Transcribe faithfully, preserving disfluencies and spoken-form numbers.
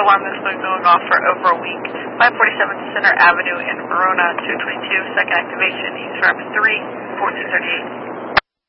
alarm that's been going off for over a week. five forty-seven Center Avenue in Verona, two twenty-two, second activation, East Farm three, fourteen thirty-eight.